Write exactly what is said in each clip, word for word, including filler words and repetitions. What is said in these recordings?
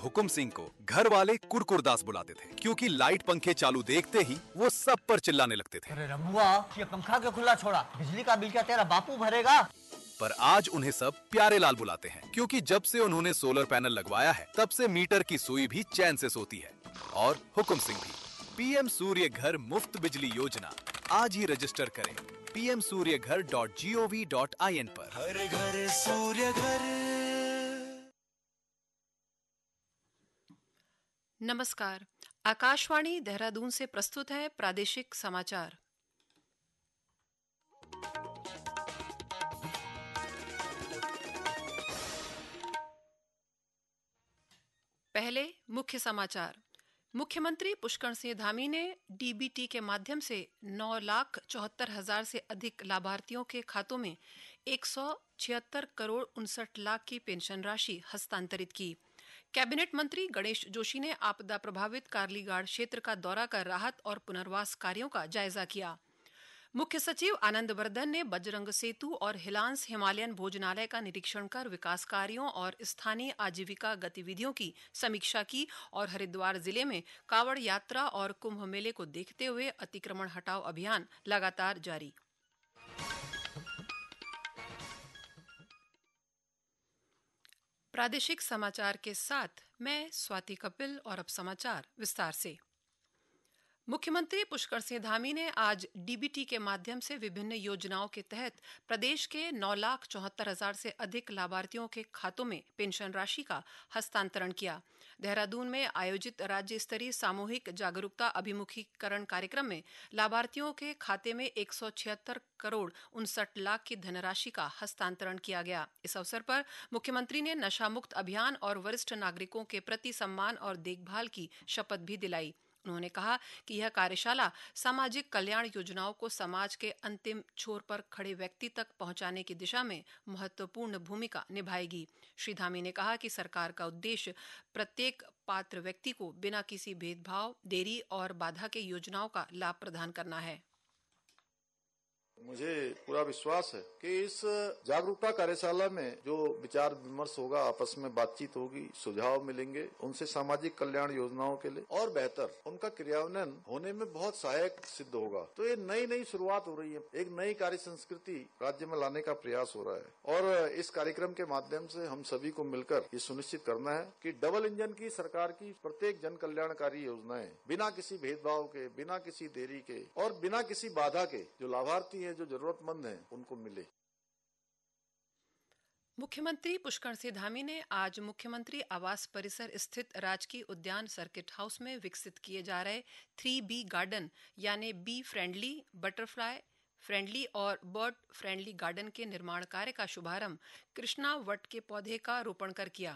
हुकुम सिंह को घर वाले कुरकुरदास बुलाते थे, क्योंकि लाइट पंखे चालू देखते ही वो सब पर चिल्लाने लगते थे। अरे रमुआ, ये पंखा क्यों खुला छोड़ा? बिजली का बिल क्या तेरा बापू भरेगा? पर आज उन्हें सब प्यारे लाल बुलाते हैं, क्योंकि जब से उन्होंने सोलर पैनल लगवाया है तब से मीटर की सुई भी चैन से सोती है। और हुकुम सिंह भी। पीएम सूर्य घर मुफ्त बिजली योजना आज ही रजिस्टर करें पी एम सूर्य घर dot G O V dot I N पर। हर घर सूर्य घर। नमस्कार, आकाशवाणी देहरादून से प्रस्तुत है प्रादेशिक समाचार। पहले मुख्य समाचार। मुख्यमंत्री पुष्कर सिंह धामी ने डी बी टी के माध्यम से नौ लाख चौहत्तर हजार से अधिक लाभार्थियों के खातों में एक सौ छिहत्तर करोड़ उनसठ लाख की पेंशन राशि हस्तांतरित की। कैबिनेट मंत्री गणेश जोशी ने आपदा प्रभावित कार्लीगाड़ क्षेत्र का दौरा कर राहत और पुनर्वास कार्यों का जायजा किया। मुख्य सचिव आनंद वर्धन ने बजरंग सेतु और हिलांस हिमालयन भोजनालय का निरीक्षण कर विकास कार्यों और स्थानीय आजीविका गतिविधियों की समीक्षा की और हरिद्वार जिले में कावड़ यात्रा और कुंभ मेले को देखते हुए अतिक्रमण हटाओ अभियान लगातार जारी। प्रादेशिक समाचार के साथ मैं स्वाति कपिल और अब समाचार विस्तार से। मुख्यमंत्री पुष्कर सिंह धामी ने आज डी बी टी के माध्यम से विभिन्न योजनाओं के तहत प्रदेश के नौ लाख चौहत्तर हजार से अधिक लाभार्थियों के खातों में पेंशन राशि का हस्तांतरण किया। देहरादून में आयोजित राज्य स्तरीय सामूहिक जागरूकता अभिमुखीकरण कार्यक्रम में लाभार्थियों के खाते में एक सौ छिहत्तर करोड़ उनसठ लाख की धनराशि का हस्तांतरण किया गया। इस अवसर पर मुख्यमंत्री ने नशा मुक्त अभियान और वरिष्ठ नागरिकों के प्रति सम्मान और देखभाल की शपथ भी दिलाई। उन्होंने कहा कि यह कार्यशाला सामाजिक कल्याण योजनाओं को समाज के अंतिम छोर पर खड़े व्यक्ति तक पहुंचाने की दिशा में महत्वपूर्ण भूमिका निभाएगी। श्री धामी ने कहा कि सरकार का उद्देश्य प्रत्येक पात्र व्यक्ति को बिना किसी भेदभाव, देरी और बाधा के योजनाओं का लाभ प्रदान करना है। मुझे पूरा विश्वास है कि इस जागरूकता कार्यशाला में जो विचार विमर्श होगा, आपस में बातचीत होगी, सुझाव मिलेंगे, उनसे सामाजिक कल्याण योजनाओं के लिए और बेहतर उनका क्रियान्वयन होने में बहुत सहायक सिद्ध होगा। तो ये नई नई शुरुआत हो रही है, एक नई कार्य संस्कृति राज्य में लाने का प्रयास हो रहा है और इस कार्यक्रम के माध्यम से हम सभी को मिलकर ये सुनिश्चित करना है कि डबल इंजन की सरकार की प्रत्येक जन कल्याणकारी योजनाएं बिना किसी भेदभाव के, बिना किसी देरी के और बिना किसी बाधा के जो लाभार्थी है, जो जरूरतमंद हैं, उनको मिले। मुख्यमंत्री पुष्कर सिंह धामी ने आज मुख्यमंत्री आवास परिसर स्थित राजकीय उद्यान सर्किट हाउस में विकसित किए जा रहे थ्री बी गार्डन यानी बी फ्रेंडली, बटरफ्लाई फ्रेंडली और बर्ड फ्रेंडली गार्डन के निर्माण कार्य का शुभारंभ कृष्णा वट के पौधे का रोपण कर किया।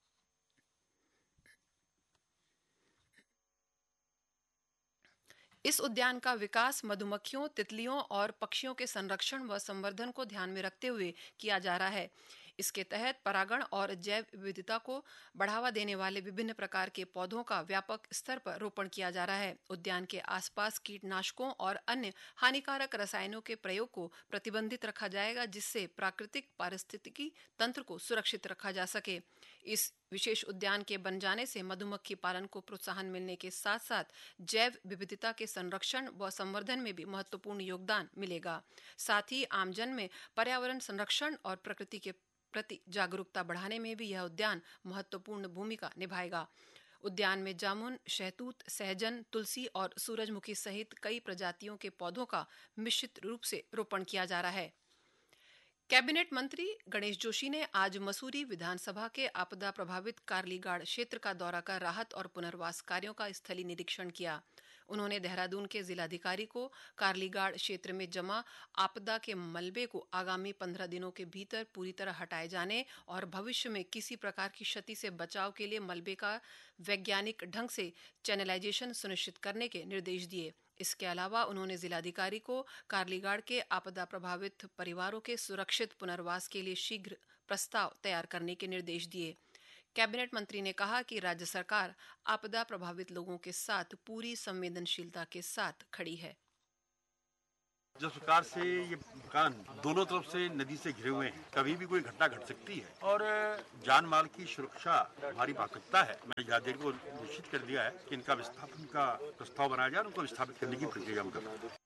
इस उद्यान का विकास मधुमक्खियों, तितलियों और पक्षियों के संरक्षण व संवर्धन को ध्यान में रखते हुए किया जा रहा है। इसके तहत परागण और जैव विविधता को बढ़ावा देने वाले विभिन्न प्रकार के पौधों का व्यापक स्तर पर रोपण किया जा रहा है। उद्यान के आसपास कीटनाशकों और अन्य हानिकारक रसायनों के प्रयोग को प्रतिबंधित रखा जाएगा, जिससे प्राकृतिक पारिस्थितिकी तंत्र को सुरक्षित रखा जा सके। इस विशेष उद्यान के बन जाने से मधुमक्खी पालन को प्रोत्साहन मिलने के साथ साथ जैव विविधता के संरक्षण व संवर्धन में भी महत्वपूर्ण योगदान मिलेगा। साथ ही आमजन में पर्यावरण संरक्षण और प्रकृति के प्रति जागरूकता बढ़ाने में भी यह उद्यान महत्वपूर्ण भूमिका निभाएगा। उद्यान में जामुन, शहतूत, सहजन, तुलसी और सूरजमुखी सहित कई प्रजातियों के पौधों का मिश्रित रूप से रोपण किया जा रहा है। कैबिनेट मंत्री गणेश जोशी ने आज मसूरी विधानसभा के आपदा प्रभावित कार्लीगाड़ क्षेत्र का दौरा कर राहत और पुनर्वास कार्यों का स्थलीय निरीक्षण किया। उन्होंने देहरादून के जिलाधिकारी को कार्लीगाड़ क्षेत्र में जमा आपदा के मलबे को आगामी पंद्रह दिनों के भीतर पूरी तरह हटाए जाने और भविष्य में किसी प्रकार की क्षति से बचाव के लिए मलबे का वैज्ञानिक ढंग से चैनलाइजेशन सुनिश्चित करने के निर्देश दिए। इसके अलावा उन्होंने जिलाधिकारी को कार्लीगाड़ के आपदा प्रभावित परिवारों के सुरक्षित पुनर्वास के लिए शीघ्र प्रस्ताव तैयार करने के निर्देश दिए। कैबिनेट मंत्री ने कहा कि राज्य सरकार आपदा प्रभावित लोगों के साथ पूरी संवेदनशीलता के साथ खड़ी है। जिस प्रकार से ये मकान दोनों तरफ से नदी से घिरे हुए हैं, कभी भी कोई घटना घट सकती है और जान माल की सुरक्षा हमारी प्राथमिकता है। मैंने अधिकारियों को निश्चित कर दिया है कि इनका विस्थापन का प्रस्ताव बनाया जाए, उनको विस्थापित करने की प्रक्रिया में करना है।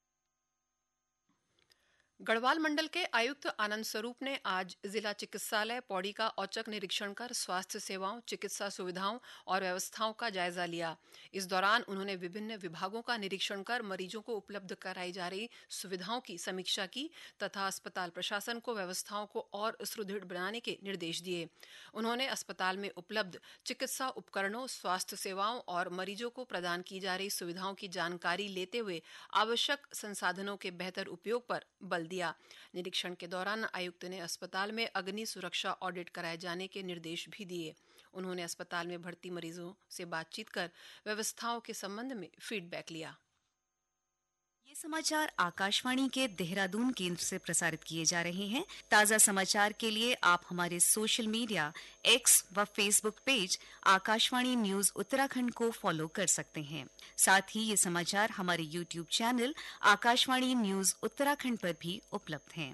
गढ़वाल मंडल के आयुक्त आनंद स्वरूप ने आज जिला चिकित्सालय पौड़ी का औचक निरीक्षण कर स्वास्थ्य सेवाओं, चिकित्सा सुविधाओं और व्यवस्थाओं का जायजा लिया। इस दौरान उन्होंने विभिन्न विभागों का निरीक्षण कर मरीजों को उपलब्ध कराई जा रही सुविधाओं की समीक्षा की तथा अस्पताल प्रशासन को व्यवस्थाओं को और सुदृढ़ बनाने के निर्देश दिए। उन्होंने अस्पताल में उपलब्ध चिकित्सा उपकरणों, स्वास्थ्य सेवाओं और मरीजों को प्रदान की जा रही सुविधाओं की जानकारी लेते हुए आवश्यक संसाधनों के बेहतर उपयोग पर बल दिया। निरीक्षण के दौरान आयुक्त ने अस्पताल में अग्नि सुरक्षा ऑडिट कराए जाने के निर्देश भी दिए। उन्होंने अस्पताल में भर्ती मरीजों से बातचीत कर व्यवस्थाओं के संबंध में फीडबैक लिया। ये समाचार आकाशवाणी के देहरादून केंद्र से प्रसारित किए जा रहे हैं। ताजा समाचार के लिए आप हमारे सोशल मीडिया एक्स व Facebook page Akashvani news Uttarakhand को फॉलो कर सकते हैं। साथ ही ये समाचार हमारे YouTube channel Akashvani news Uttarakhand पर भी उपलब्ध हैं।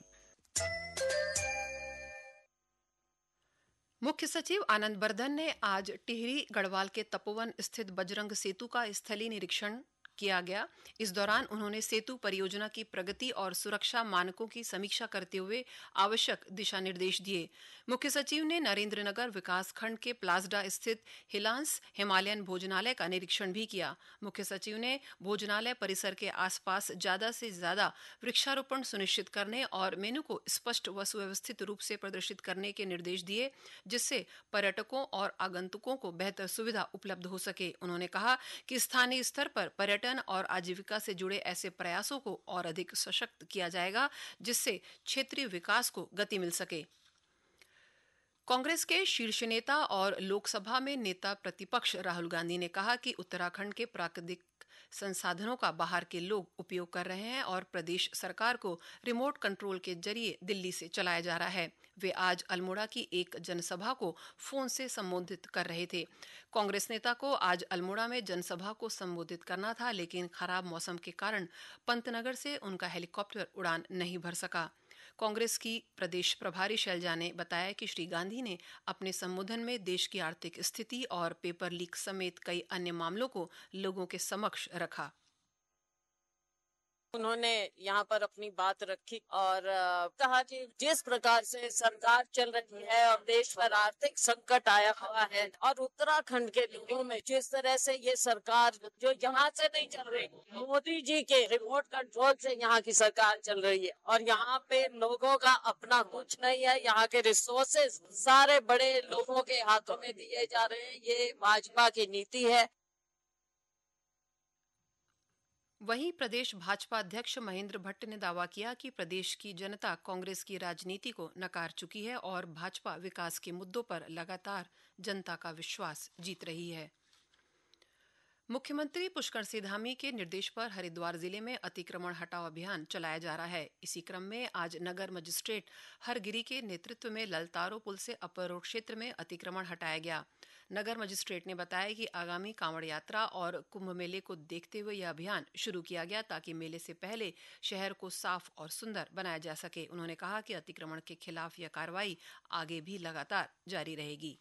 मुख्य सचिव आनंद बर्धन ने आज टिहरी गढ़वाल के तपोवन स्थित बजरंग सेतु का स्थलीय निरीक्षण किया गया। इस दौरान उन्होंने सेतु परियोजना की प्रगति और सुरक्षा मानकों की समीक्षा करते हुए आवश्यक दिशा निर्देश दिए। मुख्य सचिव ने नरेंद्रनगर विकास खंड के प्लाजडा स्थित हिलांस हिमालयन भोजनालय का निरीक्षण भी किया। मुख्य सचिव ने भोजनालय परिसर के आसपास ज्यादा से ज्यादा वृक्षारोपण सुनिश्चित करने और मेनू को स्पष्ट व सुव्यवस्थित रूप से प्रदर्शित करने के निर्देश दिए, जिससे पर्यटकों और आगंतुकों को बेहतर सुविधा उपलब्ध हो सके। उन्होंने कहा कि स्थानीय स्तर पर पर्यटन और आजीविका से जुड़े ऐसे प्रयासों को और अधिक सशक्त किया जाएगा, जिससे क्षेत्रीय विकास को गति मिल सके। कांग्रेस के शीर्ष नेता और लोकसभा में नेता प्रतिपक्ष राहुल गांधी ने कहा कि उत्तराखंड के प्राकृतिक संसाधनों का बाहर के लोग उपयोग कर रहे हैं और प्रदेश सरकार को रिमोट कंट्रोल के जरिए दिल्ली से चलाया जा रहा है। वे आज अल्मोड़ा की एक जनसभा को फोन से संबोधित कर रहे थे। कांग्रेस नेता को आज अल्मोड़ा में जनसभा को संबोधित करना था, लेकिन खराब मौसम के कारण पंतनगर से उनका हेलीकॉप्टर उड़ान नहीं भर सका। कांग्रेस की प्रदेश प्रभारी शैलजा ने बताया कि श्री गांधी ने अपने संबोधन में देश की आर्थिक स्थिति और पेपर लीक समेत कई अन्य मामलों को लोगों के समक्ष रखा। उन्होंने यहाँ पर अपनी बात रखी और कहा कि जिस प्रकार से सरकार चल रही है और देश पर आर्थिक संकट आया हुआ है और उत्तराखंड के लोगों में जिस तरह से ये सरकार जो यहाँ से नहीं चल रही, मोदी जी के रिमोट कंट्रोल से यहाँ की सरकार चल रही है और यहाँ पे लोगों का अपना कुछ नहीं है। यहाँ के रिसोर्सेज सारे बड़े लोगों के हाथों में दिए जा रहे हैं। ये भाजपा की नीति है। वहीं प्रदेश भाजपा अध्यक्ष महेंद्र भट्ट ने दावा किया कि प्रदेश की जनता कांग्रेस की राजनीति को नकार चुकी है और भाजपा विकास के मुद्दों पर लगातार जनता का विश्वास जीत रही है। मुख्यमंत्री पुष्कर सिंह धामी के निर्देश पर हरिद्वार जिले में अतिक्रमण हटाओ अभियान चलाया जा रहा है। इसी क्रम में आज नगर मजिस्ट्रेट हरगिरी के नेतृत्व में ललतारो पुल से अपर रोड क्षेत्र में अतिक्रमण हटाया गया। नगर मजिस्ट्रेट ने बताया कि आगामी कांवड़ यात्रा और कुंभ मेले को देखते हुए यह अभियान शुरू किया गया ताकि मेले से पहले शहर को साफ और सुंदर बनाया जा सके। उन्होंने कहा कि अतिक्रमण के खिलाफ यह कार्रवाई आगे भी लगातार जारी रहेगी।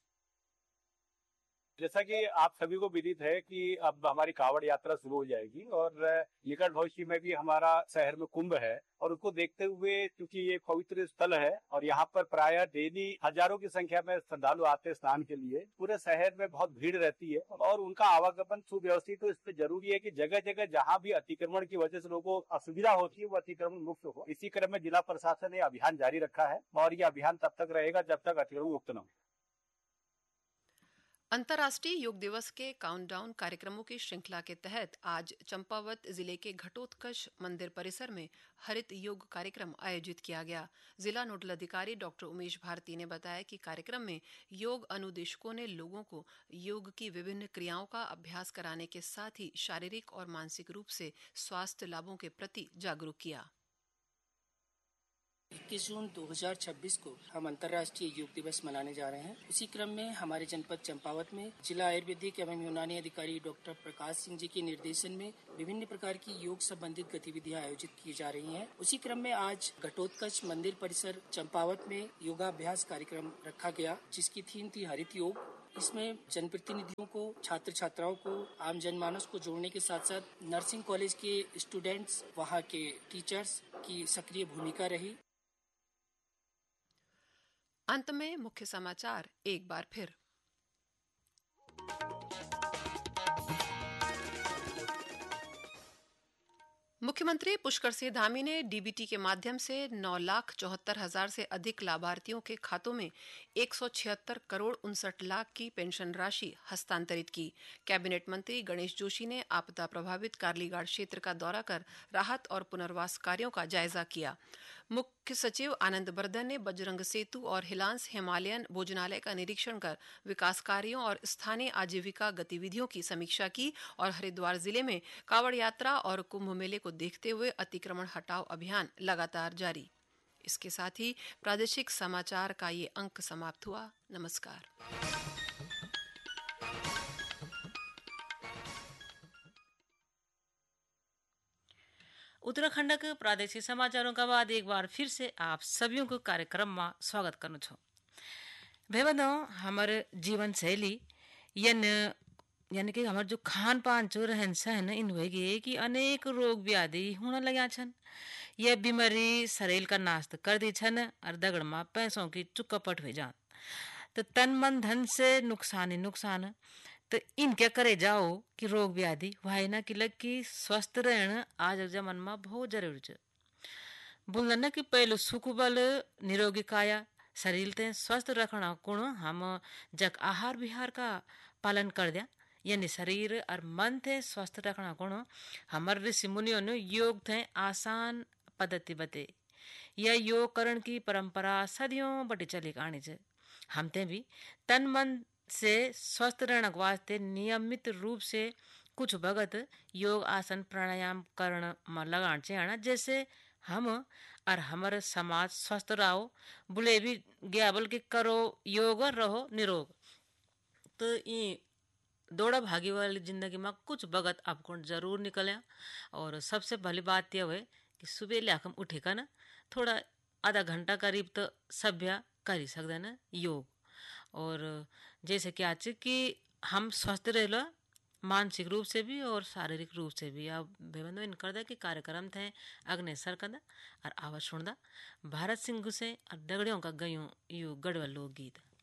जैसा कि आप सभी को विदित है कि अब हमारी कांवड़ यात्रा शुरू हो जाएगी और निकट भविष्य में भी हमारा शहर में कुंभ है और उसको देखते हुए क्योंकि ये पवित्र स्थल है और यहाँ पर प्रायः डेली हजारों की संख्या में श्रद्धालु आते हैं स्नान के लिए, पूरे शहर में बहुत भीड़ रहती है और उनका आवागमन सुव्यवस्थित हो। इस पे जरूरी है कि जगह जगह जहाँ भी अतिक्रमण की वजह से लोगों को असुविधा होती है वो अतिक्रमण मुक्त हो। इसी क्रम में जिला प्रशासन ने अभियान जारी रखा है और ये अभियान तब तक रहेगा जब तक अतिक्रमण मुक्त न हो। अंतर्राष्ट्रीय योग दिवस के काउंटडाउन कार्यक्रमों की श्रृंखला के तहत आज चंपावत जिले के घटोत्कच मंदिर परिसर में हरित योग कार्यक्रम आयोजित किया गया। जिला नोडल अधिकारी डॉक्टर उमेश भारती ने बताया कि कार्यक्रम में योग अनुदेशकों ने लोगों को योग की विभिन्न क्रियाओं का अभ्यास कराने के साथ ही शारीरिक और मानसिक रूप से स्वास्थ्य लाभों के प्रति जागरूक किया। इक्कीस जून दो हज़ार छब्बीस को हम अंतर्राष्ट्रीय योग दिवस मनाने जा रहे हैं। उसी क्रम में हमारे जनपद चंपावत में जिला आयुर्वेदिक एवं यूनानी अधिकारी डॉक्टर प्रकाश सिंह जी के निर्देशन में विभिन्न प्रकार की योग संबंधित गतिविधियां आयोजित की जा रही हैं। उसी क्रम में आज घटोत्कच मंदिर परिसर चंपावत में योगाभ्यास कार्यक्रम रखा गया, जिसकी थीम थी हरित योग। इसमें जनप्रतिनिधियों को, छात्र छात्राओं को, आम जनमानस को जोड़ने के साथ साथ नर्सिंग कॉलेज के स्टूडेंट्स, वहां के टीचर्स की सक्रिय भूमिका रही। अंत में मुख्य समाचार एक बार फिर। मुख्यमंत्री पुष्कर सिंह धामी ने डीबीटी के माध्यम से नौ लाख चौहत्तर हजार से अधिक लाभार्थियों के खातों में एक सौ छिहत्तर करोड़ उनसठ लाख की पेंशन राशि हस्तांतरित की। कैबिनेट मंत्री गणेश जोशी ने आपदा प्रभावित कार्लीघाट क्षेत्र का दौरा कर राहत और पुनर्वास कार्यों का जायजा किया। मुख्य सचिव आनंद बर्धन ने बजरंग सेतु और हिलांस हिमालयन भोजनालय का निरीक्षण कर विकास कार्यों और स्थानीय आजीविका गतिविधियों की समीक्षा की और हरिद्वार जिले में कावड़ यात्रा और कुंभ मेले को देखते हुए अतिक्रमण हटाओ अभियान लगातार जारी। इसके साथ ही प्रादेशिक समाचार का ये अंक समाप्त हुआ। नमस्कार। उत्तराखंड के प्रादेशिक समाचारों का बाद एक बार फिर से आप सभी को कार्यक्रम में स्वागत करूँ छो। भाई बहनों, हमारे जीवन शैली यानी यानी कि हमारे जो खान पान जो रहन सहन इन होगी कि अनेक रोग व्याधि होने लगा छन। यह बीमारी शरीर का नाश कर दी छन और दगड़ में पैसों की चुक्कापट हो जान। तो तन मन धन से नुकसान ही नुकसान। तो इनके करे जाओ कि रोग व्याधि वही ना कि लग कि स्वस्थ रहना आज जमन में बहुत जरूरी है। बोलना ना कि पहले सुख बल निरोगी काया शरीर ते स्वस्थ रखना गुण हम जग आहार विहार का पालन कर दिया, यानी शरीर और मन थे स्वस्थ रखना गुण हमारे ऋषि मुनियों ने योग थे आसान पद्धति बते। यह योग करण की परंपरा सदियों बटी चली आनी है। हम ते भी तन मन से स्वस्थ रहने के वास्ते नियमित रूप से कुछ भगत योग आसन प्राणायाम करण में लगान चाहिए, जैसे हम और हमारे समाज स्वस्थ रहो। बुले भी गया बोल के करो योग रहो निरोग। तो ये दौड़ा भागी वाली जिंदगी में कुछ भगत आपको जरूर निकले। और सबसे पहली बात यह है कि सुबह लाखम उठे का ना थोड़ा आधा घंटा करीब तो सभ्य कर ही सकते ना योग। और जैसे कि आज कि हम स्वस्थ रह लो मानसिक रूप से भी और शारीरिक रूप से भी। अब बेबंदो इन कर कि कार्यक्रम थे अग्निसर कदा और आवाज सुनदा भारत सिंह से और दगड़ियों का गयों यू गढ़वा लोकगीत।